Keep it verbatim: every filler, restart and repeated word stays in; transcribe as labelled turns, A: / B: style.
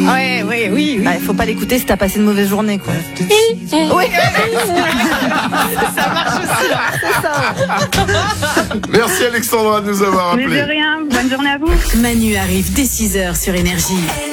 A: Ouais, oui, oui.
B: Il bah, faut pas l'écouter si t'as passé une mauvaise journée, quoi.
A: Oui. Ça marche aussi, là.
B: C'est ça.
C: Merci Alexandra de nous avoir
D: Mais
C: appelés.
D: de rien, bonne journée à vous.
E: Manu arrive dès six heures sur Énergie.